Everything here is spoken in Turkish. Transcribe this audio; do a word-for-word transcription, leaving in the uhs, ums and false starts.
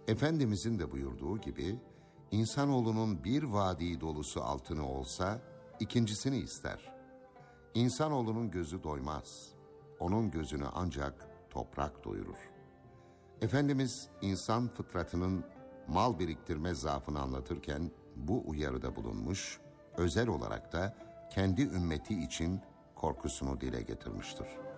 Efendimizin de buyurduğu gibi, insanoğlunun bir vadi dolusu altını olsa, ikincisini ister. İnsanoğlunun gözü doymaz. Onun gözünü ancak toprak doyurur. Efendimiz, insan fıtratının mal biriktirme zaafını anlatırken bu uyarıda bulunmuş, özel olarak da kendi ümmeti için korkusunu dile getirmiştir.